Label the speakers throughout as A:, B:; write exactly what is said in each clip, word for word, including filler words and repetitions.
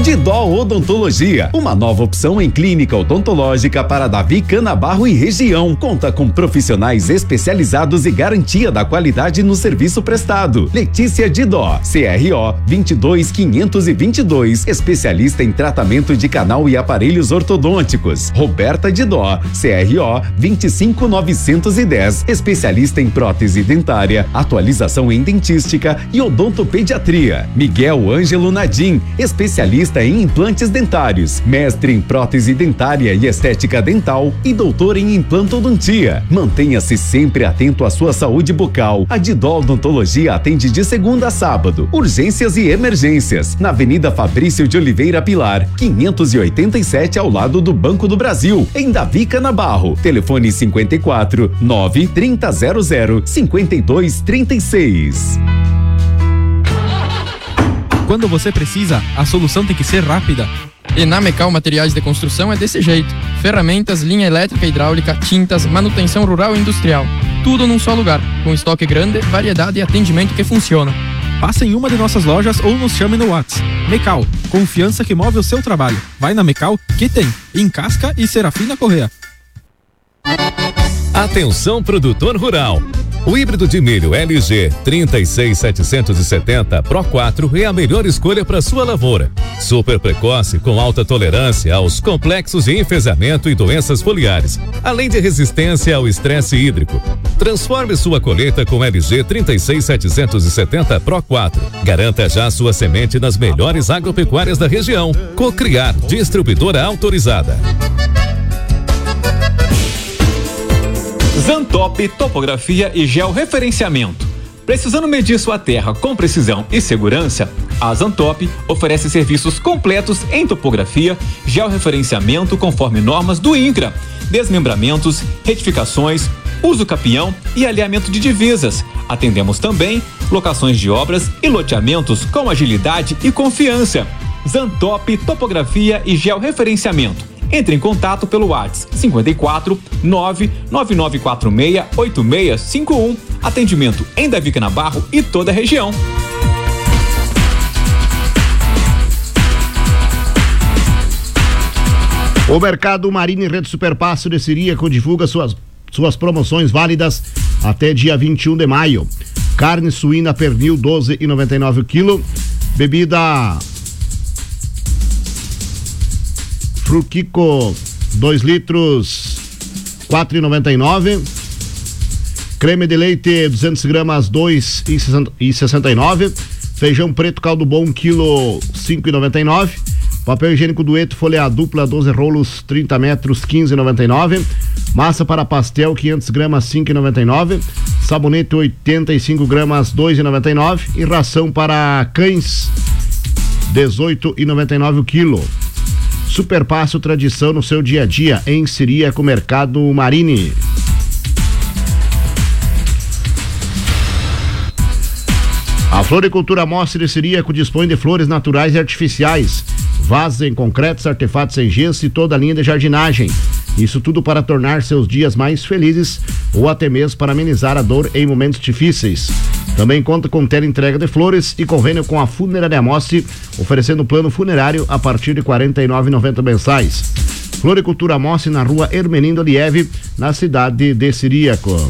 A: Didó Odontologia, uma nova opção em clínica odontológica para Davi Canabarro e região. Conta com profissionais especializados e garantia da qualidade no serviço prestado. Letícia Didó, C R O vinte e dois quinhentos e vinte e dois, especialista em tratamento de canal e aparelhos ortodônticos. Roberta Didó, C R O vinte e cinco novecentos e dez, especialista em prótese dentária, atualização em dentística e odontopediatria. Miguel Ângelo Nadim, especialista em implantes dentários, mestre em prótese dentária e estética dental e doutor em implantodontia. Mantenha-se sempre atento à sua saúde bucal. A Didó Odontologia atende de segunda a sábado, urgências e emergências, na Avenida Fabrício de Oliveira Pilar, quinhentos e oitenta e sete, ao lado do Banco do Brasil, em Davi Canabarro. Telefone cinquenta e quatro, nove, trinta, zero zero, cinquenta e dois, trinta e seis.
B: Quando você precisa, a solução tem que ser rápida.
C: E na Mecal Materiais de Construção é desse jeito. Ferramentas, linha elétrica e hidráulica, tintas, manutenção rural e industrial. Tudo num só lugar, com estoque grande, variedade e atendimento que funciona.
B: Passe em uma de nossas lojas ou nos chame no WhatsApp. Mecal, confiança que move o seu trabalho. Vai na Mecal, que tem em Casca e Serafina Corrêa.
D: Atenção, produtor rural. O híbrido de milho L G trinta e seis setecentos e setenta Pro quatro é a melhor escolha para sua lavoura. Super precoce, com alta tolerância aos complexos de enfezamento e doenças foliares, além de resistência ao estresse hídrico. Transforme sua colheita com L G trinta e seis setecentos e setenta Pro quatro. Garanta já sua semente nas melhores agropecuárias da região. Cocriar, distribuidora autorizada.
E: Zantop Topografia e Georreferenciamento. Precisando medir sua terra com precisão e segurança, a Zantop oferece serviços completos em topografia, georreferenciamento conforme normas do INCRA, desmembramentos, retificações, uso capião e alinhamento de divisas. Atendemos também locações de obras e loteamentos com agilidade e confiança. Zantop Topografia e Georreferenciamento. Entre em contato pelo WhatsApp cinquenta e quatro, nove nove nove quatro seis, oito seis cinco um. Atendimento em Davi Canabarro e toda a região.
F: O Mercado Marini Rede Superpasso de Ciríaco divulga suas, suas promoções válidas até dia vinte e um de maio. Carne suína pernil doze reais e noventa e nove o quilo. Bebida Fruquico dois litros, quatro reais e noventa e nove. Creme de leite duzentos gramas, dois reais e sessenta e nove. Feijão preto caldo bom, um quilo, cinco reais e noventa e nove. Papel higiênico Dueto folha dupla, doze rolos, trinta metros, quinze reais e noventa e nove. Massa para pastel, quinhentos gramas, cinco reais e noventa e nove. Sabonete oitenta e cinco gramas, dois reais e noventa e nove. E ração para cães, dezoito reais e noventa e nove o quilo. Superpasso, tradição no seu dia a dia, em Ciríaco Mercado Marini. A Floricultura Mostra de Ciríaco dispõe de flores naturais e artificiais, vasos em concretos, artefatos em gesso e toda a linha de jardinagem. Isso tudo para tornar seus dias mais felizes ou até mesmo para amenizar a dor em momentos difíceis. Também conta com teleentrega de flores e convênio com a Funerária Mostre, oferecendo plano funerário a partir de quarenta e nove reais e noventa centavos mensais. Floricultura Mostre na rua Hermenindo Lieve, na cidade de Ciríaco.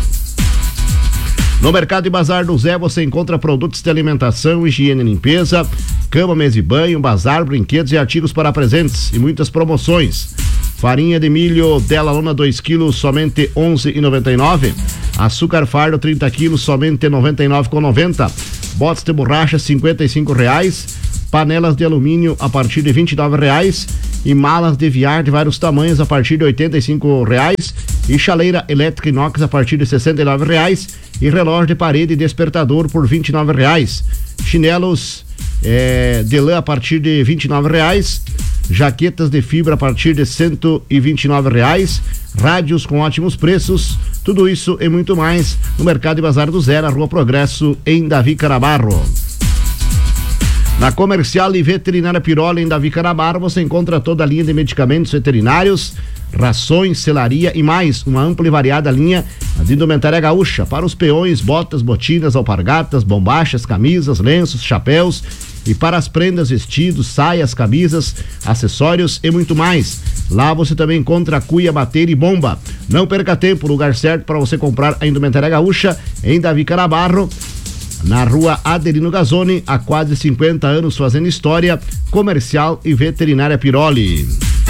F: No Mercado e Bazar do Zé você encontra produtos de alimentação, higiene e limpeza, cama, mesa e banho, bazar, brinquedos e artigos para presentes e muitas promoções. Farinha de milho Della Lona dois quilos, somente onze reais e noventa e nove. Açúcar fardo trinta quilos, somente noventa e nove reais e noventa centavos. Botes de borracha cinquenta e cinco reais. Panelas de alumínio a partir de vinte e nove reais. E malas de viar de vários tamanhos a partir de oitenta e cinco reais. E chaleira elétrica inox a partir de sessenta e nove reais. E relógio de parede e despertador por vinte e nove reais. Chinelos é, de lã a partir de vinte e nove reais. Jaquetas de fibra a partir de cento e vinte e nove reais. Rádios com ótimos preços. Tudo isso e muito mais no Mercado e Bazar do Zé, na Rua Progresso, em Davi Canabarro. Na Comercial e Veterinária Piroli, em Davi Canabarro, você encontra toda a linha de medicamentos veterinários, rações, selaria e mais uma ampla e variada linha de indumentária gaúcha para os peões, botas, botinas, alpargatas, bombachas, camisas, lenços, chapéus e para as prendas, vestidos, saias, camisas, acessórios e muito mais. Lá você também encontra cuia, bateria e bomba. Não perca tempo, lugar certo para você comprar a indumentária gaúcha em Davi Canabarro, na rua Adelino Gazzoni, há quase cinquenta anos fazendo história, comercial e veterinária Piroli.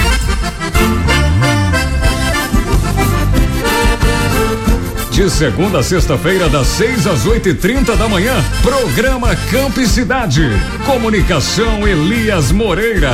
G: De segunda a sexta-feira, das seis às oito e trinta da manhã, programa Campo e Cidade. Comunicação Elias Moreira.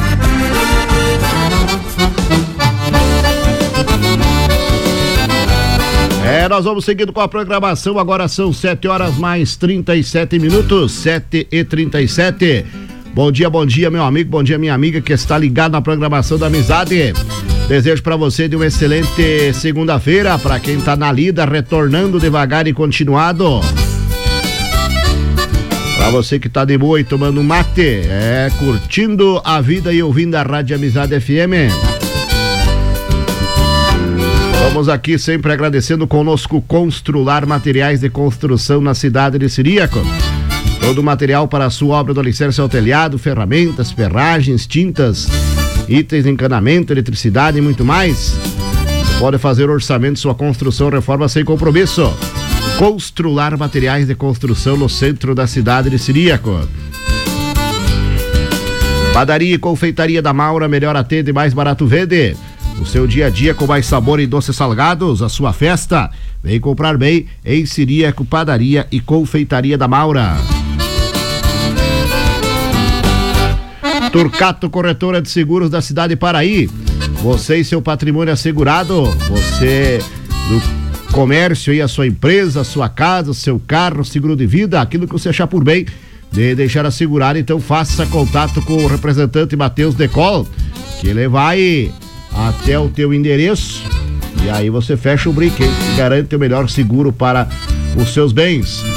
F: É, nós vamos seguindo com a programação, agora são sete horas mais trinta e sete minutos, sete e trinta e sete. Bom dia, bom dia, meu amigo, bom dia, minha amiga que está ligado na programação da Amizade. Desejo para você de uma excelente segunda-feira, para quem tá na lida, retornando devagar e continuado. Para você que tá de boa e tomando mate, é, curtindo a vida e ouvindo a Rádio Amizade F M. Vamos aqui sempre agradecendo conosco Constrular Materiais de Construção na cidade de Ciríaco. Todo o material para a sua obra do alicerce ao telhado, ferramentas, ferragens, tintas, itens de encanamento, eletricidade e muito mais. Você pode fazer orçamento de sua construção, reforma sem compromisso. Constrular Materiais de Construção no centro da cidade de Ciríaco. Padaria e Confeitaria da Maura, melhor atende e mais barato vende. O seu dia a dia com mais sabor e doces salgados, a sua festa. Vem comprar bem em Ciríaco, Padaria e Confeitaria da Maura. Turcato Corretora de Seguros da cidade de Paraí. Você e seu patrimônio assegurado. Você no comércio e a sua empresa, a sua casa, o seu carro, seguro de vida, aquilo que você achar por bem de deixar assegurado, então faça contato com o representante Matheus Decol, que ele vai até o teu endereço e aí você fecha o brinquedo e garante o melhor seguro para os seus bens.